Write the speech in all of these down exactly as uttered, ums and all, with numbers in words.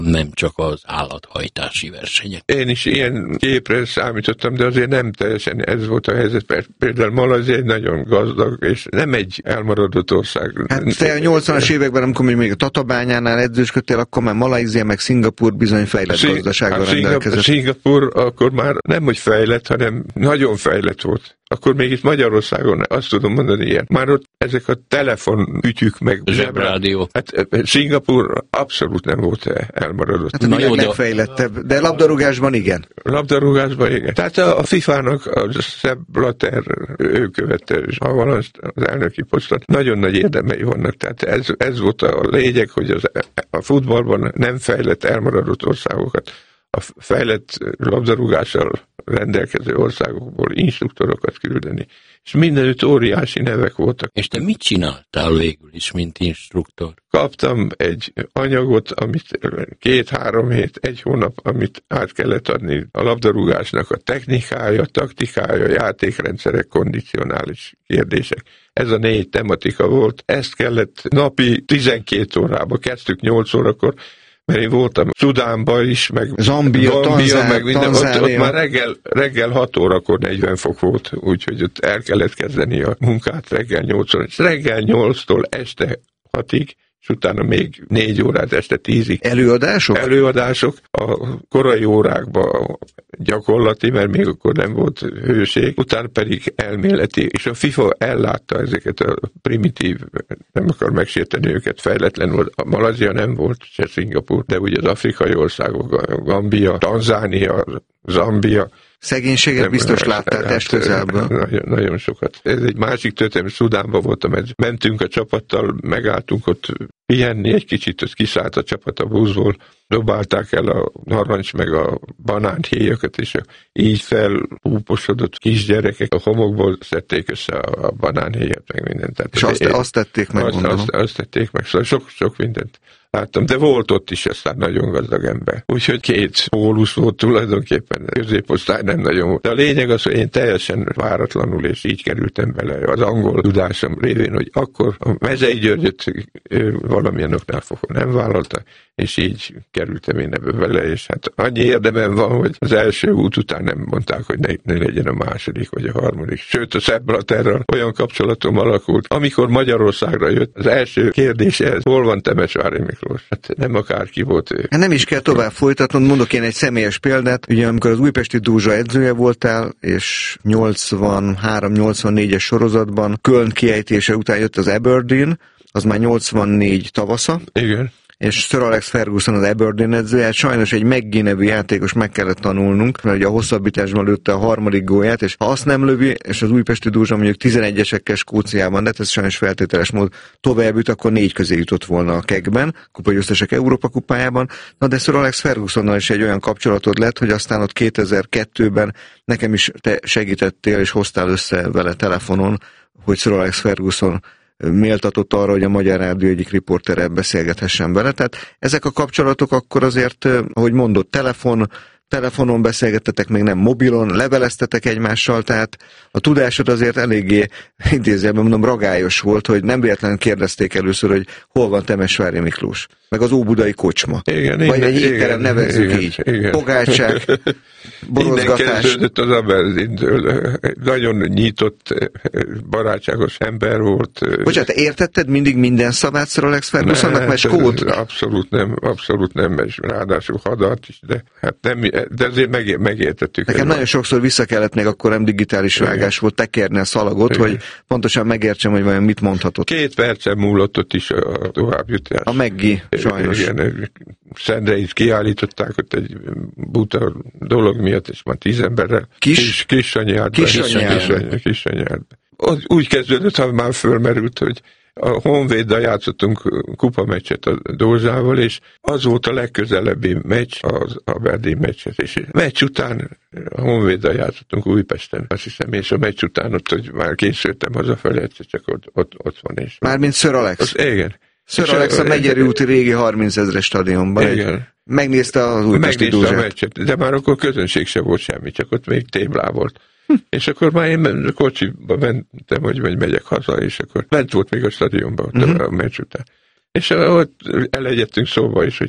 nem csak az állathajtási versenyek. Én is ilyen képre számítottam, de azért nem teljesen ez volt a helyzet. Például Malajzia egy nagyon gazdag, és nem egy elmaradott ország. Hát te a nyolcvanas években, amikor még a Tatabányánál edzősködtél, akkor már Malajzia meg Szingapúr bizony fejlett Szing- gazdasággal hát rendelkezett. Szingapúr akkor már nem, hogy fejlett, hanem nagyon fejlett volt. Akkor még itt Magyarországon, azt tudom mondani ilyen. Már ott ezek a telefonütyük meg zsebrádió. Hát Szingapúr abszolút nem volt elmaradott. Hát a világ legfejlettebb, de labdarúgásban igen. Labdarúgásban igen. Tehát a, a fifának a Sepp Blatter, ő követte a valanszt, az elnöki posztot. Nagyon nagy érdemei vannak. Tehát ez, ez volt a lényeg, hogy az, a futballban nem fejlett elmaradott országokat a fejlett labdarúgással rendelkező országokból instruktorokat küldeni. És mindenütt óriási nevek voltak. És te mit csináltál végül is, mint instruktor? Kaptam egy anyagot, amit két-három hét, egy hónap, amit át kellett adni a labdarúgásnak a technikája, taktikája, játékrendszerek, kondicionális kérdések. Ez a négy tematika volt. Ezt kellett napi tizenkét órába, kezdtük nyolc órakor, mert én voltam Szudánban is, meg Zambia, Gambia, Tanzán, meg minden, ott, ott már reggel, reggel hat órakor negyven fok volt, úgyhogy ott el kellett kezdeni a munkát reggel nyolcon, és reggel nyolctól este hatig, és utána még négy órát este tízig. Előadások? Előadások a korai órákban gyakorlati, mert még akkor nem volt hőség, utána pedig elméleti, és a FIFA ellátta ezeket a primitív, nem akar megsérteni őket, fejletlen volt. A Malajzia nem volt, se Szingapúr, de ugye az afrikai országok, a Gambia, Tanzánia, Zambia. Szegénységet nem, biztos láttál testközelből. Nagyon, nagyon sokat. Ez egy másik történet, Szudánban voltam, mentünk a csapattal, megálltunk ott pihenni egy kicsit, az kiszállt a csapat a buszból, dobálták el a narancs meg a banánhéjakat, és így felhúposodott kisgyerekek a homokból szedték össze a banánhéjat, meg mindent. Tehát és azt, én, azt tették meg, azt, azt, azt tették meg, szóval sok, sok mindent láttam, de volt ott is aztán nagyon gazdag ember. Úgyhogy két pólusz volt tulajdonképpen, középosztály nem nagyon volt. De a lényeg az, hogy én teljesen váratlanul, és így kerültem bele az angol tudásom révén, hogy akkor a Mezei Györgyöt valamilyen oknál fogva nem vállalta, és így kerültem én ebbe bele, és hát annyi érdemem van, hogy az első út után nem mondták, hogy ne, ne legyen a második vagy a harmadik. Sőt, a Sepp Blatterrel olyan kapcsolatom alakult. Amikor Magyarországra jött, az első kérdése ez, hol van Temesvári Miklós? Hát nem akárki volt ő. Hát nem is kell tovább folytatnod, mondok én egy személyes példát. Ugye amikor az Újpesti Dózsa edzője voltál, és nyolcvanhárom nyolcvannégyes sorozatban Köln kiejtése után jött az Aberdeen, az már nyolcvannégy tavasza. Igen. És Sir Alex Ferguson az Aberdeen edzője, sajnos egy McGee nevű játékos meg kellett tanulnunk, mert ugye a hosszabbításban lőtte a harmadik gólját, és ha azt nem lövi, és az Újpesti Dózsa mondjuk tizenegyesekkel Skóciában, de ez sajnos feltételes mód tovább jut, akkor négy közé jutott volna a kegben, kupagyőztesek Európa kupájában. Na de Sir Alex Fergusonnal is egy olyan kapcsolatod lett, hogy aztán ott kétezer-kettőben nekem is te segítettél, és hoztál össze vele telefonon, hogy Sir Alex Ferguson méltatott arra, hogy a Magyar Rádió egyik riportere beszélgethessen vele. Tehát ezek a kapcsolatok akkor azért, ahogy mondod, telefon, telefonon beszélgettetek, még nem mobilon, leveleztetek egymással, tehát a tudásod azért eléggé, idézőjelben mondom, ragályos volt, hogy nem véletlenül kérdezték először, hogy hol van Temesvári Miklós, meg az óbudai kocsma. Igen, vagy igen, egy étterem, nevezzük igen, így. Igen. Pogácsák, borozgatás. Innen kezdődött az Aberdeen-től. Nagyon nyitott, barátságos ember volt. Bocsánat, te értetted mindig minden szavát Sir Alex Fergusonnak, mert skót? Abszolút nem, abszolút nem, és ráadásul hadat is, de hát nem, de azért meg, megértettük. Nekem nagyon sokszor vissza kellett, még akkor nem digitális igen. vágás volt, tekerni a szalagot, igen. hogy pontosan megértsem, hogy vajon mit mondhatott. Két percen múlott ott is a továbbjutás. A McGee, sajnos. Igen, Szendreit kiállították ott egy buta dolog miatt, és már tíz emberrel. Kis? Kisanyjárban. Kisanyjárban. Kisanyjárban. Úgy kezdődött, ha már fölmerült, hogy a Honvéddal játszottunk kupameccset a Dózsával, és az volt a legközelebbi meccs, az Aberdeen meccset, és meccs után a Honvéddal játszottunk Újpesten, azt hiszem, és a meccs után ott, hogy már készültem hazafelé, csak ott, ott, ott van. És mármint Sir Alex? Az, igen. Sir Alex a Megyeri úti régi harmincezres stadionban. Igen. Megnézte az Újpesti Dózsát. Megnézte a meccset, de már akkor közönség se volt semmi, csak ott még téblá volt. Hm. És akkor már én kocsiba mentem, hogy vagy megyek haza, és akkor bent volt még a stadionban ott uh-huh. a meccs után. És ott elegyedtünk szóba is, hogy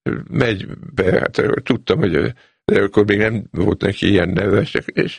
megy be, hát tudtam, hogy de akkor még nem volt neki ilyen nevesek, és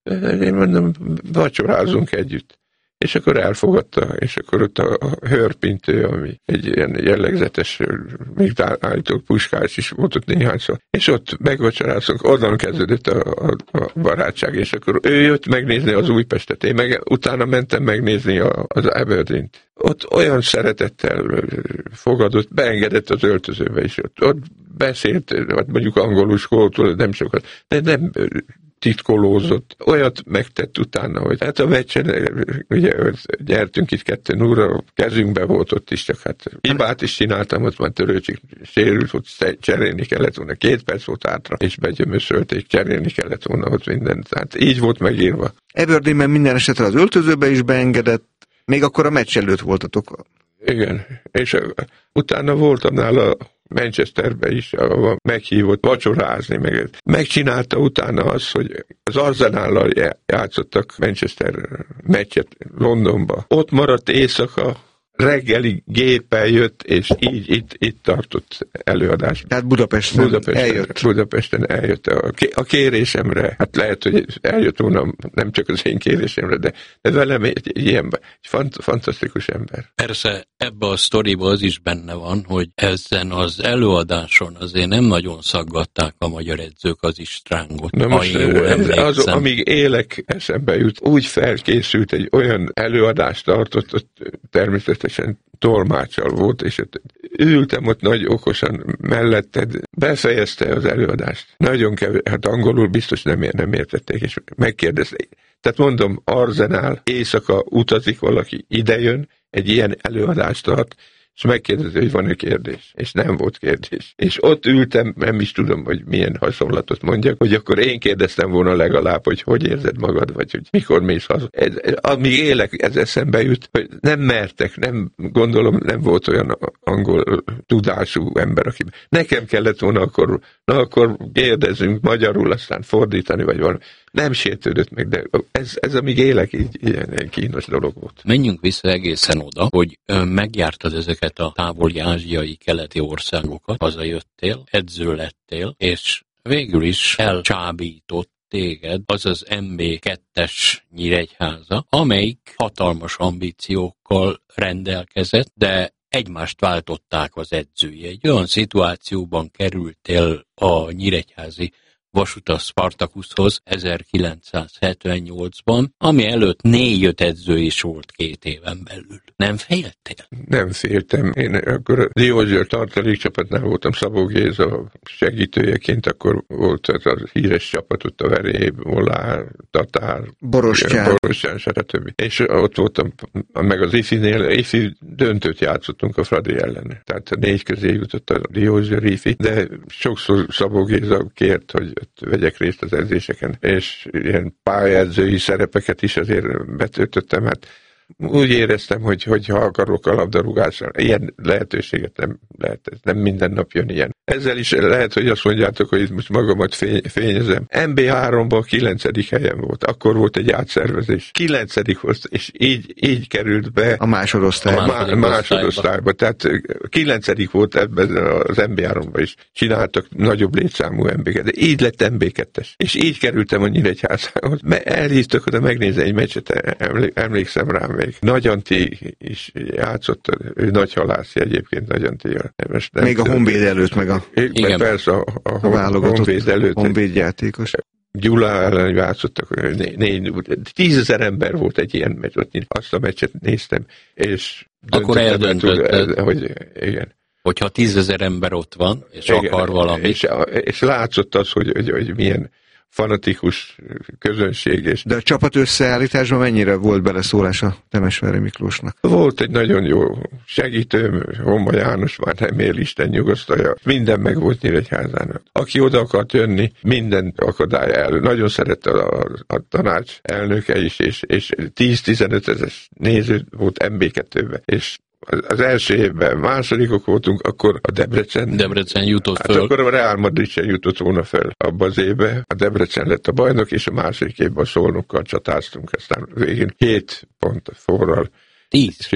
én mondom, vacsorázunk együtt. És akkor elfogadta, és akkor ott a hőrpintő, ami egy ilyen jellegzetes, még állítólag Puskás is volt ott néhányszor, és ott megvacsoráztunk, onnan kezdődött a, a, a barátság, és akkor ő jött megnézni az Újpestet, én meg utána mentem megnézni a, az Aberdeen-t. Ott olyan szeretettel fogadott, beengedett az öltözőbe is, ott, ott beszélt, hát mondjuk angolul skótól, nem sokat, de nem titkolózott. Olyat megtett utána, hogy hát a meccsen, ugye gyertünk itt kettő nulla, kezünkbe volt ott is, csak hát hibát is csináltam, ott már Törőcsik sérült, hogy cserélni kellett volna, két perc volt átra, és begyömöszölték, cserélni kellett volna ott mindent. Tehát így volt megírva. Aberdeenben minden esetre az öltözőbe is beengedett, még akkor a meccs előtt voltatok. Igen, és utána voltam nála Manchesterbe is, ahol meghívott vacsorázni, meg megcsinálta utána azt, hogy az Arsenállal játszottak Manchester meccset Londonba. Ott maradt éjszaka, reggeli géppel jött, és így itt, itt tartott előadást. Tehát Budapesten, Budapesten eljött. Budapesten eljött a, a kérésemre. Hát lehet, hogy eljött volna nem csak az én kérésemre, de, de velem egy, egy ilyen egy fant, fantasztikus ember. Persze ebbe a sztoriba az is benne van, hogy ezen az előadáson azért nem nagyon szaggatták a magyar edzők az Istrángot. Na most az, amíg élek, eszembe jut, úgy felkészült, egy olyan előadást tartott, ott természetesen tolmáccsal volt, és ültem ott nagy okosan melletted, befejezte az előadást. Nagyon kevés, hát angolul biztos nem, nem értették, és megkérdezték. Tehát mondom, Arsenal, éjszaka utazik valaki, idejön, egy ilyen előadást tart, és megkérdezi, hogy van-e kérdés. És nem volt kérdés. És ott ültem, nem is tudom, hogy milyen hasonlatot mondjak, hogy akkor én kérdeztem volna legalább, hogy hogy érzed magad, vagy hogy mikor mész haza. Ez, amíg élek, ez eszembe jut, hogy nem mertek, nem gondolom, nem volt olyan angol tudású ember, aki nekem kellett volna akkor, na akkor kérdezzünk magyarul, aztán fordítani, vagy valami. Nem sértődött meg, de ez, ez amíg élek, így ilyen kínos dolog volt. Menjünk vissza egészen oda, hogy megjártad ezeket a távoli ázsiai, keleti országokat, hazajöttél, edző lettél, és végül is elcsábított téged az az em bé kettes Nyíregyháza, amelyik hatalmas ambíciókkal rendelkezett, de egymást váltották az edzői. Egy olyan szituációban kerültél a nyíregyházi Vasutas Spartakuszhoz ezerkilencszázhetvennyolcban, ami előtt négy-öt edző is volt két éven belül. Nem féltél? Nem féltem. Én akkor a Diózsőr tartalékcsapatnál voltam, Szabó Géza segítőjeként, akkor volt az a híres csapat, ott a Veréb, Molár, Tatár, Borostyán, Borostyán, stb. És ott voltam, meg az ifinél, ifi döntőt játszottunk a Fradi ellen. Tehát a négy közé jutott a Diózsőr ifi, de sokszor Szabó Géza kért, hogy vegyek részt az edzéseken, és ilyen pályaedzői szerepeket is azért betöltöttem, hát úgy éreztem, hogy, hogy ha akarok a labdarúgásra, ilyen lehetőséget nem lehet, ez nem minden nap jön ilyen. Ezzel is lehet, hogy azt mondjátok, hogy most magamat fény, fényezem. em bé háromban kilencedik helyen volt, akkor volt egy átszervezés. kilencedik volt, és így, így került be a másodosztályba. A má, másodosztályba. Tehát kilencedik volt ebben az em bé háromban is. Csináltak nagyobb létszámú em bé-ket, de így lett em bé kettes. És így kerültem a Nyíregyházához. Elhívtak oda megnézni egy meccset, emlékszem rám még. Nagy Anti is játszott, ő nagy halász egyébként, Nagy Anti. Még a Honvéd előtt, meg a, igen, persze a, a, a válogatott Honvéd előtt. Honvéd játékos. Gyula ellen játszottak, négy, tízezer ember volt egy ilyen meccs, ott azt a meccset néztem, és akkor eldöntötted, hogy igen. Hogyha tízezer ember ott van, és igen, akar valamit. És, és látszott az, hogy, hogy, hogy milyen fanatikus közönség. És de a csapat összeállításban mennyire volt beleszólás a Temesvári Miklósnak? Volt egy nagyon jó segítőm, Homba János, már nem él, Isten nyugosztalja. Minden meg volt Nyíregyházának. Aki oda akart jönni, mindent akadály elő. Nagyon szerette a, a tanács elnöke is, és, és tíz-tizenöt ezer néző volt em bé kettőben. És az első évben másodikok voltunk, akkor a Debrecen... Debrecen jutott hát föl. Akkor a Real Madrid sem jutott volna fel abban az évben. A Debrecen lett a bajnok, és a második évben a Szolnokkal csatáztunk, aztán végén hét pont forral. Tíz. Siker.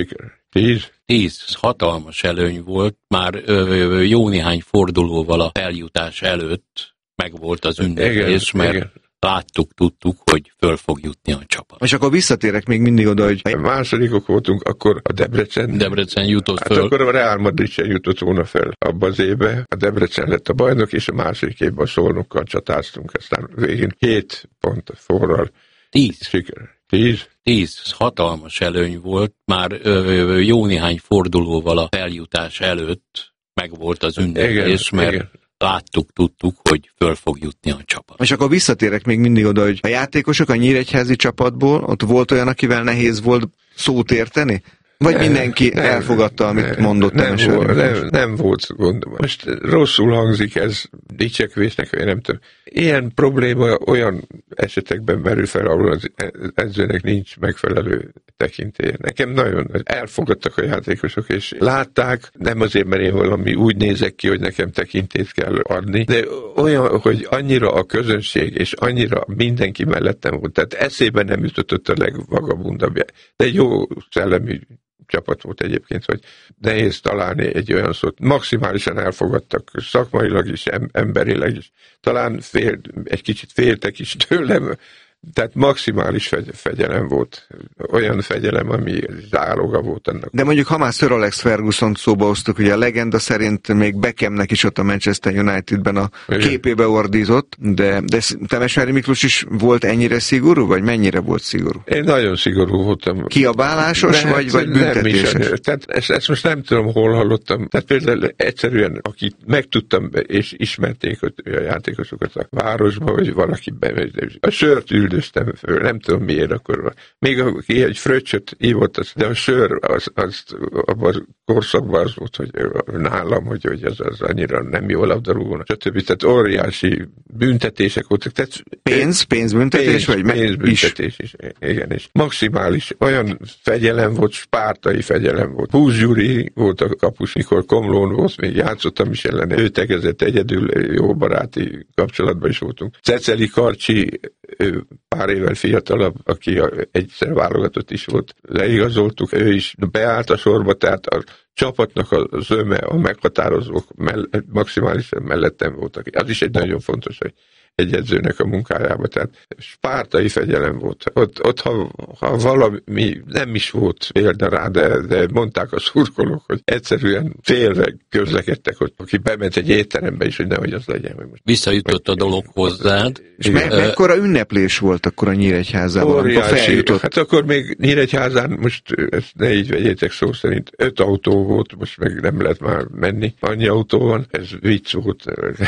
Tíz? Tíz hatalmas előny volt, már ö, jó néhány fordulóval a feljutás előtt megvolt az ünneplés, mert igen. Láttuk, tudtuk, hogy föl fog jutni a csapat. És akkor visszatérek még mindig oda, hogy... Ha másodikok voltunk, akkor a Debrecen... Debrecen jutott hát föl. akkor a Real Madrid sem jutott volna fel. Abban az évben a Debrecen lett a bajnok, és a második évben a Szolnokkal csatáztunk. Aztán végén hét pont forral. Tíz. Siker. Tíz? Tíz hatalmas előny volt, már ö, jó néhány fordulóval a feljutás előtt megvolt az ünneplés, mert igen. Láttuk, tudtuk, hogy föl fog jutni a csapat. És akkor visszatérek még mindig oda, hogy a játékosok a nyíregyházi csapatból, ott volt olyan, akivel nehéz volt szót érteni? Vagy nem, mindenki nem, elfogadta, amit nem, mondott nem, nem, volt, nem, nem volt gondom. Most rosszul hangzik ez, dicsekvésnek, vagy nem tudom. Ilyen probléma olyan esetekben merül fel, ahol az edzőnek nincs megfelelő tekintélye. Nekem nagyon elfogadtak a játékosok, és látták, nem azért, mert én valami úgy nézek ki, hogy nekem tekintét kell adni, de olyan, hogy annyira a közönség, és annyira mindenki mellettem volt, tehát eszébe nem jutott a legvagabundabb. De egy jó szellemű csapat volt egyébként, hogy nehéz találni egy olyan szót. Maximálisan elfogadtak szakmailag is, emberileg is. Talán fél, egy kicsit féltek is tőlem, tehát maximális fegy- fegyelem volt. Olyan fegyelem, ami záloga volt annak. De mondjuk, ha már Sir Alex Ferguson szóba hoztuk, ugye a legenda szerint még Beckhamnek is ott a Manchester Unitedben a igen. képébe ordított, de, de Temesvári Miklós is volt ennyire szigorú, vagy mennyire volt szigorú? Én nagyon szigorú voltam. Kiabálásos, ne, vagy, vagy büntetéses? Nem is, tehát ezt, ezt most nem tudom, hol hallottam. Tehát például egyszerűen, akit megtudtam, és ismerték a játékosokat a városba, vagy valaki bemegy, a sört üldöztem föl, nem tudom miért akkor. Még aki egy fröccsöt ívott, az, de a sör, az, az abban a korszakban az volt, hogy nálam, hogy, hogy az, az annyira nem jó labdarúgónak, stb. Tehát óriási büntetések voltak. Tehát pénz, pénzbüntetés, pénz, vagy pénzbüntetés is. is. Igen, és maximális, olyan fegyelem volt, spártai fegyelem volt. Húsz Gyuri volt a kapus, mikor Komlón volt, még játszottam is ellene. Ő tegezett egyedül, jó baráti kapcsolatban is voltunk. Ceceli Karcsi, ő pár évvel fiatalabb, aki egyszer válogatott is volt, leigazoltuk, ő is beállt a sorba, tehát a csapatnak az öme, a meghatározók mell- maximálisan mellettem voltak. Az is egy nagyon fontos, hogy egy edzőnek a munkájában, tehát spártai fegyelem volt. Ott, ott ha, ha valami nem is volt példa rá, de, de mondták a szurkolók, hogy egyszerűen félve közlekedtek, hogy aki bement egy étterembe is, hogy nehogy az legyen. Hogy most visszajutott a dolog hozzád. És me- mekkora ünneplés volt akkor a Nyíregyházában, amikor feljutott? Hát akkor még Nyíregyházán, most ezt ne így vegyétek szó szerint, öt autó volt, most meg nem lehet már menni. Annyi autó van, ez vicc volt.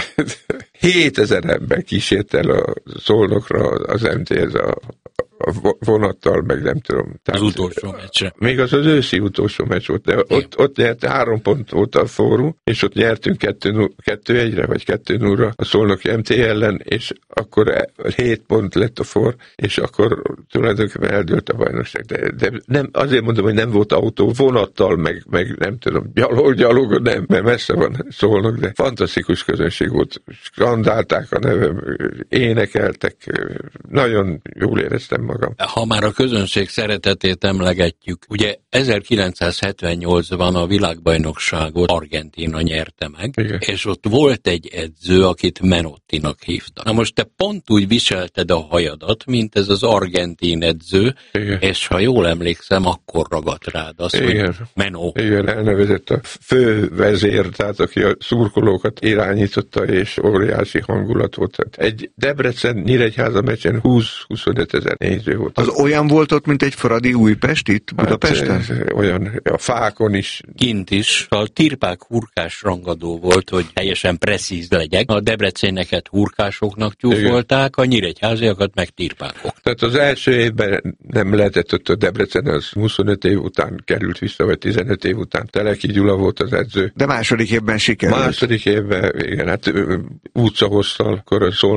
hétezer ember kísért el a Szolnokra az em té ez a, a vonattal, meg nem tudom. Tehát, az utolsó meccsre. Még az az őszi utolsó meccs volt, de ott, ott nyert három pont volt a fórum, és ott nyertünk kettő egyre, vagy kettő nullra a Szolnoki em té ellen, és akkor hét pont lett a for, és akkor tulajdonképpen eldőlt a bajnokság. De, de nem, azért mondom, hogy nem volt autó, vonattal, meg, meg nem tudom, gyalog, gyalog, nem, mert messze van Szolnok, de fantasztikus közönség volt. Skandálták a nevem, énekeltek, nagyon jól éreztem magam. Ha már a közönség szeretetét emlegetjük, ugye ezerkilencszázhetvennyolcban a világbajnokságot Argentína nyerte meg, igen. És ott volt egy edző, akit Menottinak hívtak. Na most te pont úgy viselted a hajadat, mint ez az argentin edző, igen. És ha jól emlékszem, akkor ragadt rád az, igen. Hogy Menó. Igen, elnevezett a fő vezér, tehát aki a szurkolókat irányította, és óriási hangulat volt. Egy Debrecen-Nyíregyháza meccsen húsz-huszonöt ezer néző volt. Az olyan volt ott, mint egy Fradi Újpest itt Budapesten? Hát, olyan, a fákon is. Kint is. A tirpák hurkás rangadó volt, hogy teljesen presszíz legyek. A debreceneket hurkásoknak tyúfolták, a nyíregyháziakat meg tirpákok. Tehát az első évben nem lehetett ott a Debrecen, az huszonöt év után került vissza, vagy tizenöt év után. Teleki Gyula volt az edző. De második évben sikerült. Második évben, igen, hát utcahosszal, akkor a Szolnok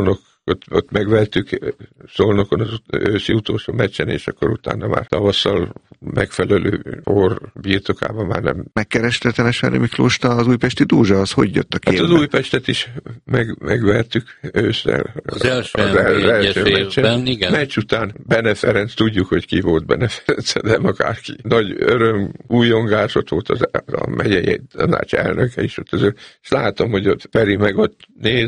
ott, ott megvertük Szolnokon az őszi utolsó meccsen, és akkor utána már tavasszal megfelelő or birtokában már nem. Megkereste Temesvári Miklóst az újpesti Dózsa, az hogy jött a képbe? Hát az Újpestet is meg, megvertük ősszel. Az első, az el, első meccsen, igen. Meccs után Bene Ferenc, tudjuk, hogy ki volt Bene Ferenc, de akárki. Nagy öröm, újongás, ott volt az, a megyei tanács elnöke is, ott az, és látom, hogy ott Feri meg ott néz,